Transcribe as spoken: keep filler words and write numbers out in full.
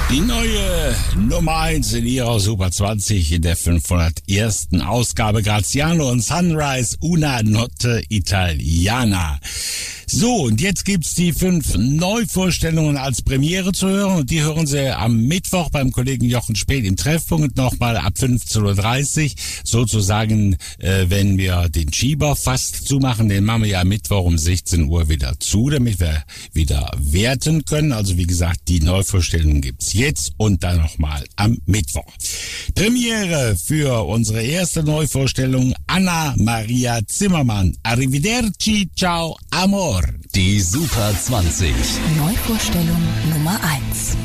Die neue Nummer eins in ihrer Super zwanzig in der fünfhundertersten Ausgabe. Graziano und Sunrise, Una Notte Italiana. So, und jetzt gibt's die fünf Neuvorstellungen als Premiere zu hören. Und die hören Sie am Mittwoch beim Kollegen Jochen Späth im Treffpunkt nochmal ab fünfzehn Uhr dreißig. Sozusagen, äh, wenn wir den Schieber fast zumachen, den machen wir ja am Mittwoch um sechzehn Uhr wieder zu, damit wir wieder werten können. Also wie gesagt, die Neuvorstellungen gibt's jetzt und dann nochmal am Mittwoch. Premiere für unsere erste Neuvorstellung, Anna Maria Zimmermann. Arrivederci, ciao, amor. Die Super zwanzig. Neuvorstellung Nummer eins.